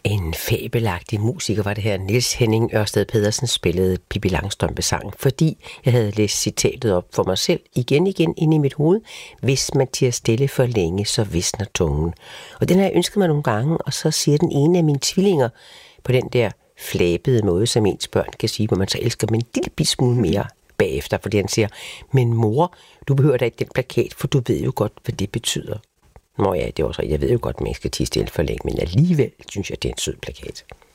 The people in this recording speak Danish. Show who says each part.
Speaker 1: En fabelagtig musiker var det her. Niels Henning Ørsted Pedersen spillede Pippi Langstrømpe-sangen, fordi jeg havde læst citatet op for mig selv igen ind i mit hoved. Hvis man tier stille for længe, så visner tungen. Og den har jeg ønsket mig nogle gange, og så siger den ene af mine tvillinger på den der flabede måde, som ens børn kan sige, hvor man så elsker dem en lille bitte smule mere bagefter, fordi han siger, men mor, du behøver da ikke den plakat, for du ved jo godt, hvad det betyder. Nå ja, det er også rigtigt. Jeg ved jo godt, at man ikke skal tie stille for længe, men alligevel synes jeg, det er en sød plakat.